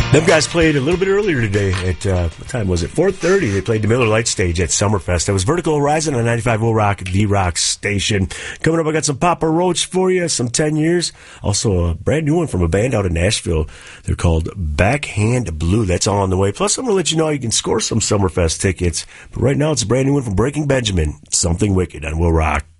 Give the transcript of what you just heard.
Them guys played a little bit earlier today at, what time was it? 4:30. They played the Miller Lite stage at Summerfest. That was Vertical Horizon on 95.0 Rock, the Rock station. Coming up, I got some Papa Roach for you, some 10 years. Also, a brand new one from a band out in Nashville. They're called Backhand Blue. That's all on the way. Plus, I'm going to let you know you can score some Summerfest tickets. But right now, it's a brand new one from Breaking Benjamin. Something Wicked on Will Rock.